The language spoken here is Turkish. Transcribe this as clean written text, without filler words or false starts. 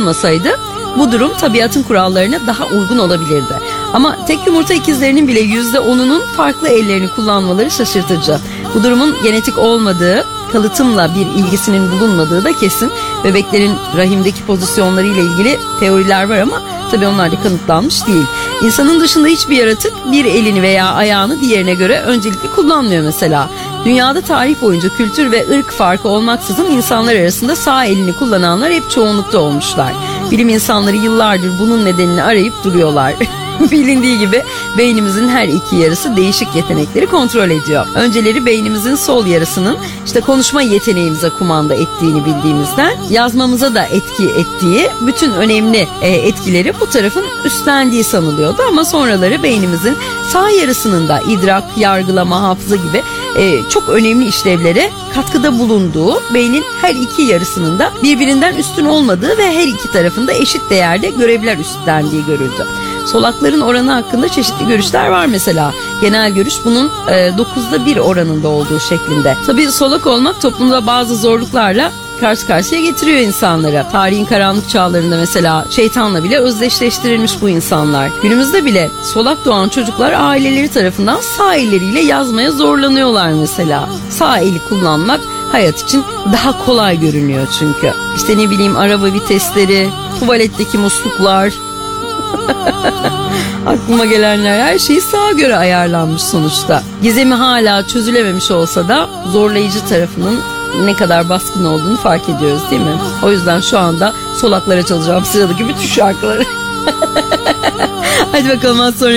bulunmasaydı bu durum tabiatın kurallarına daha uygun olabilirdi. Ama tek yumurta ikizlerinin bile %10'unun farklı ellerini kullanmaları şaşırtıcı. Bu durumun genetik olmadığı, kalıtımla bir ilgisinin bulunmadığı da kesin. Bebeklerin rahimdeki pozisyonları ile ilgili teoriler var ama tabii onlar da kanıtlanmış değil. İnsanın dışında hiçbir yaratık bir elini veya ayağını diğerine göre öncelikli kullanmıyor mesela. Dünyada tarih boyunca kültür ve ırk farkı olmaksızın insanlar arasında sağ elini kullananlar hep çoğunlukta olmuşlar. Bilim insanları yıllardır bunun nedenini arayıp duruyorlar. Bilindiği gibi beynimizin her iki yarısı değişik yetenekleri kontrol ediyor. Önceleri beynimizin sol yarısının konuşma yeteneğimize kumanda ettiğini bildiğimizden yazmamıza da etki ettiği bütün önemli etkileri bu tarafın üstlendiği sanılıyordu. Ama sonraları beynimizin sağ yarısının da idrak, yargılama, hafıza gibi çok önemli işlevlere katkıda bulunduğu, beynin her iki yarısının da birbirinden üstün olmadığı ve her iki tarafında eşit değerde görevler üstlendiği görüldü. Solakların oranı hakkında çeşitli görüşler var mesela. Genel görüş bunun 9'da 1 oranında olduğu şeklinde. Tabii solak olmak toplumda bazı zorluklarla karşı karşıya getiriyor insanlara. Tarihin karanlık çağlarında mesela şeytanla bile özdeşleştirilmiş bu insanlar. Günümüzde bile solak doğan çocuklar aileleri tarafından sağ elleriyle yazmaya zorlanıyorlar mesela. Sağ eli kullanmak hayat için daha kolay görünüyor çünkü. Araba vitesleri, tuvaletteki musluklar... Aklıma gelenler her şey sağa göre ayarlanmış sonuçta. Gizemi hala çözülememiş olsa da zorlayıcı tarafının ne kadar baskın olduğunu fark ediyoruz değil mi? O yüzden şu anda solaklara çalacağım sıradaki bütün şarkıları. Hadi bakalım az sonra